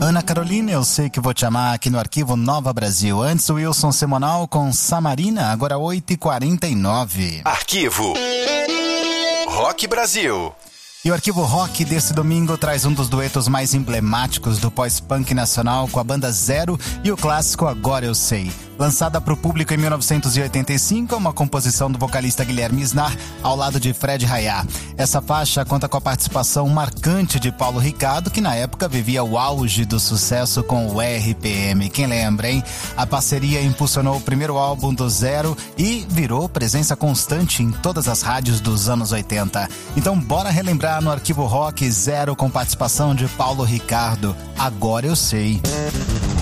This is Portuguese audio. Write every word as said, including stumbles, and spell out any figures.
Ana Carolina, eu sei que vou te amar aqui no Arquivo Nova Brasil. Antes o Wilson Semonal com Samarina, agora oito e quarenta e nove. Arquivo Rock Brasil. E o Arquivo Rock desse domingo traz um dos duetos mais emblemáticos do pós-punk nacional com a banda Zero e o clássico Agora Eu Sei. Lançada para o público em mil novecentos e oitenta e cinco, é uma composição do vocalista Guilherme Isnar ao lado de Fred Rayá. Essa faixa conta com a participação marcante de Paulo Ricardo, que na época vivia o auge do sucesso com o R P M. Quem lembra, hein? A parceria impulsionou o primeiro álbum do Zero e virou presença constante em todas as rádios dos anos oitenta. Então bora relembrar no Arquivo Rock Zero com participação de Paulo Ricardo. Agora Eu Sei.